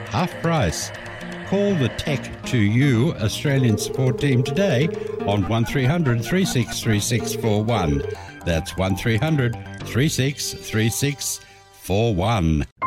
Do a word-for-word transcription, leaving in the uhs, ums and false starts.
half price. Call the Tech to You Australian support team today on one three hundred, three six three six four one. That's one three hundred, three six three six four one.